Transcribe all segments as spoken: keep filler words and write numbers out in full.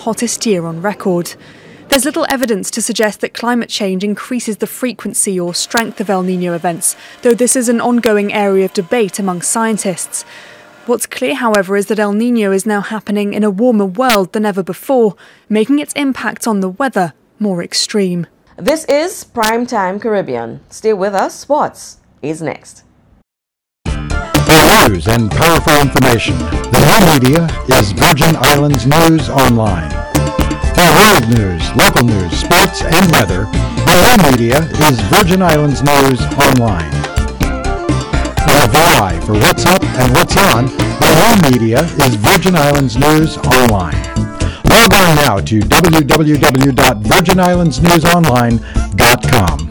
hottest year on record. There's little evidence to suggest that climate change increases the frequency or strength of El Niño events, though this is an ongoing area of debate among scientists. What's clear, however, is that El Niño is now happening in a warmer world than ever before, making its impact on the weather more extreme. This is Primetime Caribbean. Stay with us. Sports is next. For news and powerful information, the new media is Virgin Islands News Online. For world news, local news, sports, and weather, the new media is Virgin Islands News Online. For V I for what's up and what's on, the new media is Virgin Islands News Online. Log on now to w w w dot virgin islands news online dot com.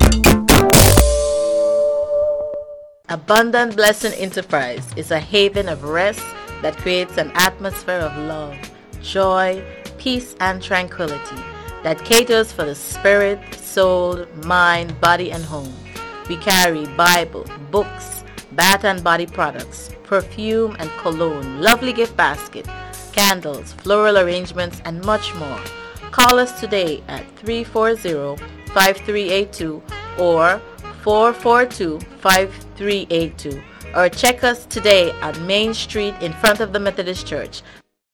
Abundant Blessing Enterprise is a haven of rest that creates an atmosphere of love, joy, peace, and tranquility that caters for the spirit, soul, mind, body, and home. We carry Bible, books, bath and body products, perfume and cologne, lovely gift basket, candles, floral arrangements, and much more. Call us today at three four zero, five three eight two or four four two, five three eight two, or check us today at Main Street in front of the Methodist Church.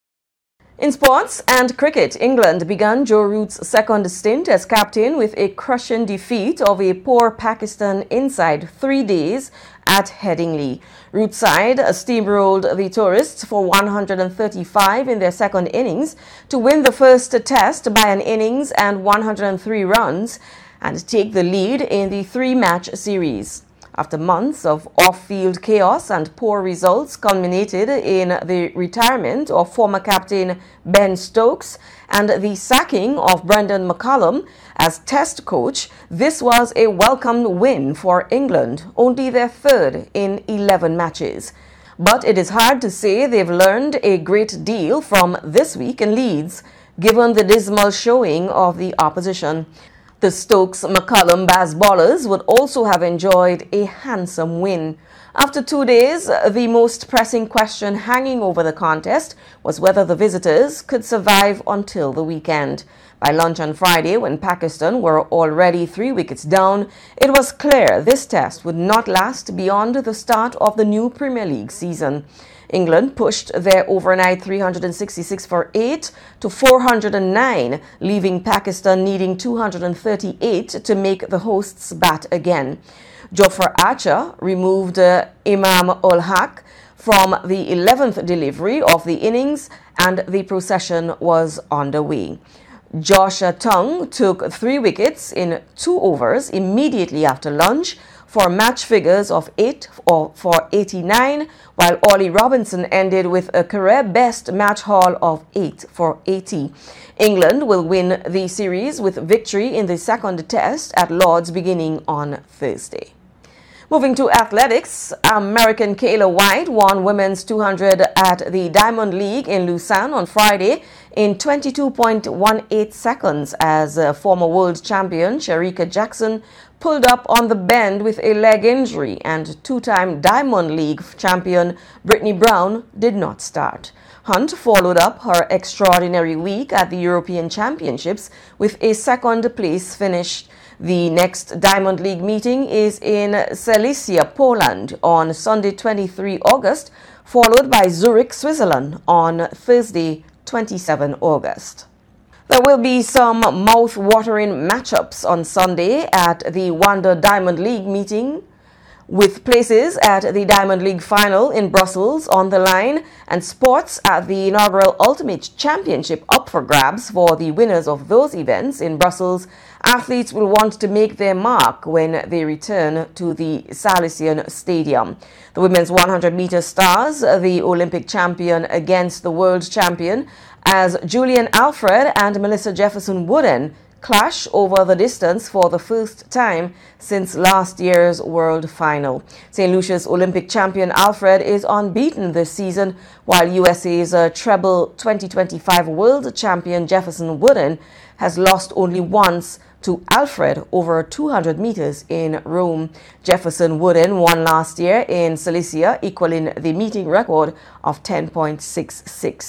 In sports and cricket, England began Joe Root's second stint as captain with a crushing defeat of a poor Pakistan inside three days at Headingley. Root's side steamrolled the tourists for one hundred thirty-five in their second innings to win the first test by an innings and one hundred three runs and take the lead in the three-match series. After months of off-field chaos and poor results culminated in the retirement of former captain Ben Stokes and the sacking of Brendan McCullum as test coach, this was a welcomed win for England, only their third in eleven matches. But it is hard to say they've learned a great deal from this week in Leeds, given the dismal showing of the opposition. The Stokes-McCullum Bazballers would also have enjoyed a handsome win. After two days, the most pressing question hanging over the contest was whether the visitors could survive until the weekend. By lunch on Friday, when Pakistan were already three wickets down, it was clear this test would not last beyond the start of the new Premier League season. England pushed their overnight three hundred sixty-six for eight to four hundred nine, leaving Pakistan needing two hundred thirty-eight to make the hosts bat again. Jofra Archer removed uh, Imam ul Haq from the eleventh delivery of the innings and the procession was underway. Josh Tongue took three wickets in two overs immediately after lunch for match figures of eight for eighty-nine, while Ollie Robinson ended with a career-best match haul of eight for eighty. England will win the series with victory in the second test at Lord's beginning on Thursday. Moving to athletics, American Kayla White won women's two hundred at the Diamond League in Lausanne on Friday in twenty-two point one eight seconds as uh, former world champion Shericka Jackson pulled up on the bend with a leg injury, and two-time Diamond League champion Brittany Brown did not start. Hunt followed up her extraordinary week at the European Championships with a second-place finish. The next Diamond League meeting is in Silesia, Poland on Sunday, the twenty-third of August, followed by Zurich, Switzerland on Thursday, the twenty-seventh of August. There will be some mouth-watering matchups on Sunday at the Wanda Diamond League meeting, with places at the Diamond League final in Brussels on the line and spots at the inaugural Ultimate Championship up for grabs for the winners of those events in Brussels. Athletes will want to make their mark when they return to the Salesian Stadium. The women's one hundred meter stars, the Olympic champion against the world champion, as Julian Alfred and Melissa Jefferson Wooden clash over the distance for the first time since last year's world final. Saint Lucia's Olympic champion Alfred is unbeaten this season, while U S A's uh, treble twenty twenty-five world champion Jefferson Wooden has lost only once to Alfred over two hundred meters in Rome. Jefferson Wooden won last year in Silesia, equaling the meeting record of ten point six six.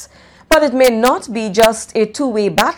But it may not be just a two-way battle.